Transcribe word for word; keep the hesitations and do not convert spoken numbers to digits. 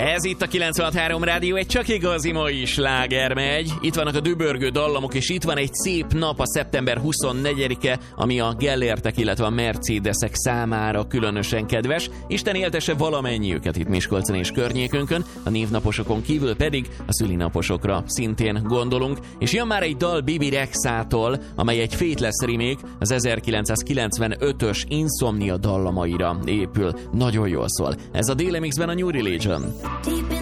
Ez itt a kilencvenhat három Rádió, egy csak igazi mai sláger megy. Itt vannak a dübörgő dallamok, és itt van egy szép nap, a szeptember huszonnegyedike, ami a Gellértek, illetve a Mercedesek számára különösen kedves. Isten éltesse valamennyiüket itt Miskolcon és környékünkön, a névnaposokon kívül pedig a szülinaposokra szintén gondolunk. És jön már egy dal Bibi Rexától, amely egy Faithless remake, az ezerkilencszázkilencvenötös Insomnia dallamaira épül. Nagyon jól szól. Ez a D-Lemixben a New Religion. Deep in